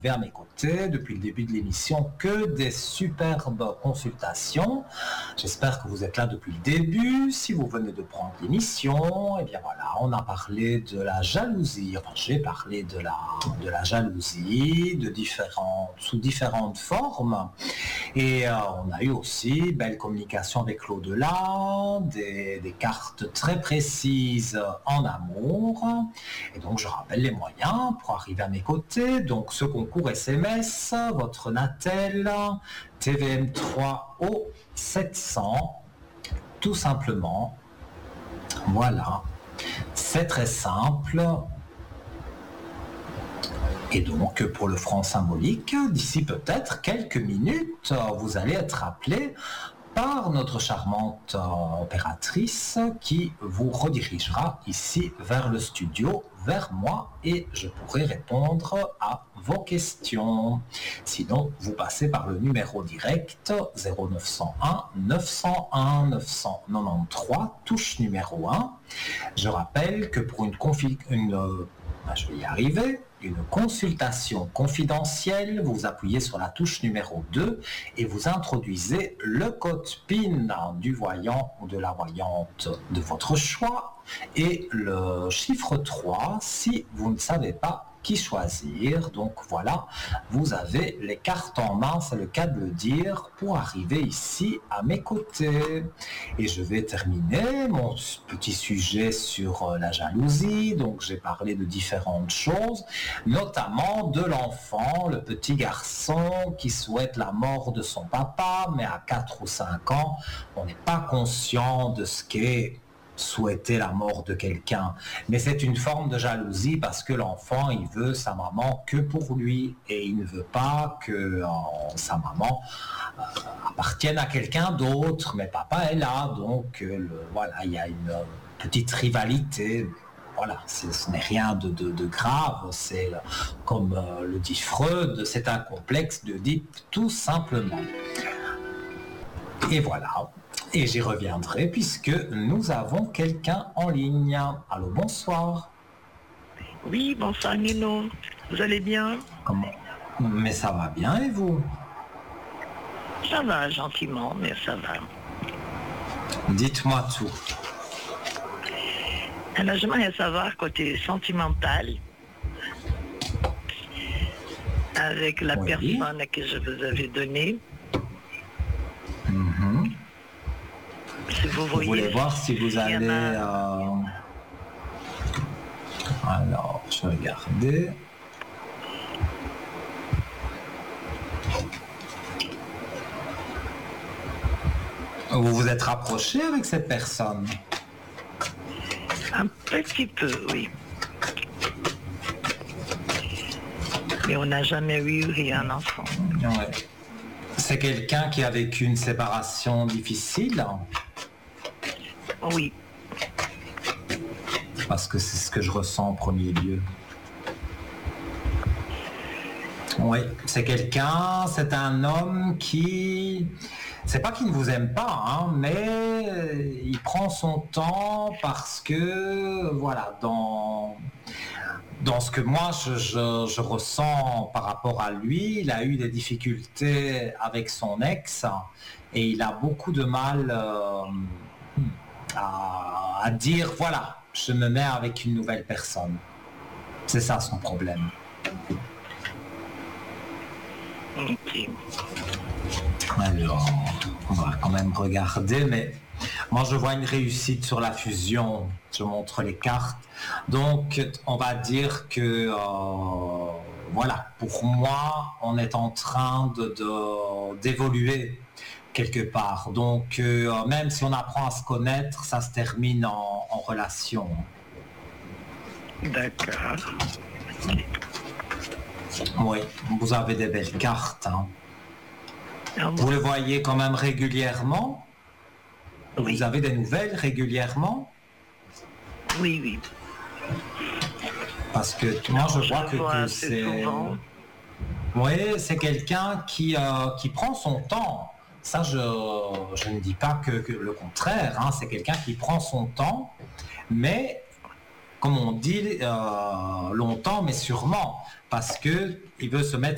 à mes côtés depuis le début de l'émission que des superbes consultations. J'espère que vous êtes là depuis le début. Si vous venez de prendre l'émission, eh bien voilà, on a parlé de la jalousie. Enfin, j'ai parlé de la jalousie sous différentes formes. Et on a eu aussi belle communication avec l'au-delà, des cartes très précises en amour. Et donc je rappelle les moyens pour arriver à mes côtés. Donc ce concours SMS, votre Natel, TVM3O 700, tout simplement. Voilà, c'est très simple. Et donc, pour le franc symbolique, d'ici peut-être quelques minutes, vous allez être appelé par notre charmante opératrice qui vous redirigera ici vers le studio, vers moi, et je pourrai répondre à vos questions. Sinon, vous passez par le numéro direct 0901 901 993, touche numéro 1. Je rappelle que pour une consultation confidentielle, vous appuyez sur la touche numéro 2 et vous introduisez le code PIN du voyant ou de la voyante de votre choix et le chiffre 3 si vous ne savez pas qui choisir. Donc voilà, vous avez les cartes en main, c'est le cas de le dire, pour arriver ici à mes côtés. Et je vais terminer mon petit sujet sur la jalousie. Donc j'ai parlé de différentes choses, notamment de l'enfant, le petit garçon qui souhaite la mort de son papa, mais à 4 ou 5 ans, on n'est pas conscient de ce qu'est souhaiter la mort de quelqu'un, mais c'est une forme de jalousie parce que l'enfant il veut sa maman que pour lui et il ne veut pas que sa maman appartienne à quelqu'un d'autre, mais papa est là, donc voilà, il y a une petite rivalité. Voilà, ce n'est rien de grave, c'est comme le dit Freud, c'est un complexe d'Oedipe tout simplement. Et voilà. Et j'y reviendrai puisque nous avons quelqu'un en ligne. Allô, bonsoir. Oui, bonsoir Nino. Vous allez bien? Comment? Mais ça va bien et vous? Ça va, gentiment, mais ça va. Dites-moi tout. Alors, j'aimerais savoir côté sentimental, avec la personne que je vous avais donnée. Si vous voulez voir si vous allez... Alors, je vais regarder. Vous vous êtes rapproché avec cette personne? Un petit peu, oui. Mais on n'a jamais eu un enfant. Ouais. C'est quelqu'un qui a vécu une séparation difficile? Oui. Parce que c'est ce que je ressens en premier lieu. Oui, c'est quelqu'un, c'est un homme qui... C'est pas qu'il ne vous aime pas, hein, mais il prend son temps parce que, voilà, dans ce que moi je ressens par rapport à lui, il a eu des difficultés avec son ex et il a beaucoup de mal à dire, voilà, je me mets avec une nouvelle personne. C'est ça son problème. Okay. Alors, on va quand même regarder, mais moi je vois une réussite sur la fusion. Je montre les cartes. Donc, on va dire que, voilà, pour moi, on est en train d'évoluer quelque part. Donc, même si on apprend à se connaître, ça se termine en relation. D'accord. Oui, vous avez des belles cartes. Hein. Vous le voyez quand même régulièrement? Oui. Vous avez des nouvelles régulièrement? Oui, oui. Parce que moi, je vois que c'est... Oui, c'est quelqu'un qui prend son temps. Ça, je ne dis pas que le contraire. Hein. C'est quelqu'un qui prend son temps, mais, comme on dit, longtemps, mais sûrement. Parce qu'il veut se mettre